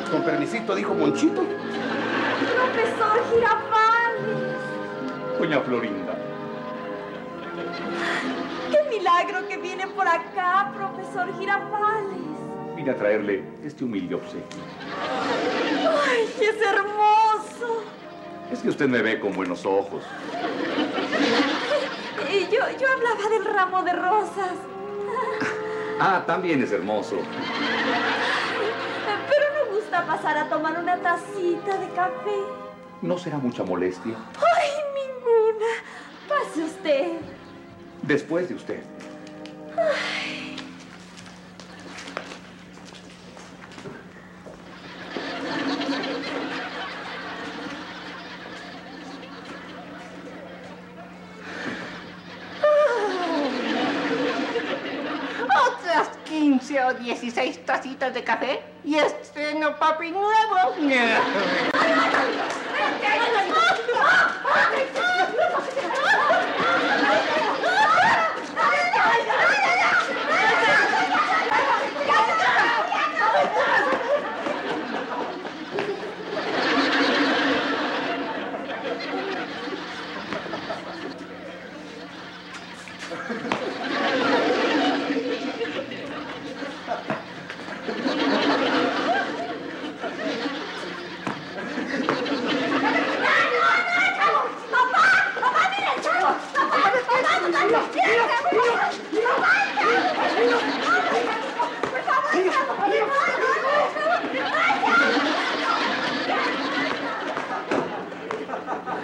Con permisito, dijo Monchito. Profesor Girafales. Doña Florinda. ¡Qué milagro que viene por acá, profesor Girafales! Vine a traerle este humilde obsequio. ¡Ay, es hermoso! Es que usted me ve con buenos ojos. Yo hablaba del ramo de rosas. Ah, también es hermoso. Pero no gusta pasar a tomar una tacita de café. ¿No será mucha molestia? ¡Ay, ninguna! Pase usted. Después de usted. Ay. Otras 15 o 16 tacitas de café y estreno papi nuevo.